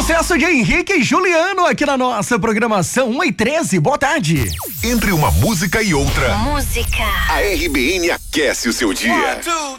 Sucesso de Henrique e Juliano aqui na nossa programação 1h13. Boa tarde. Entre uma música e outra, Música. a RBN aquece o seu dia.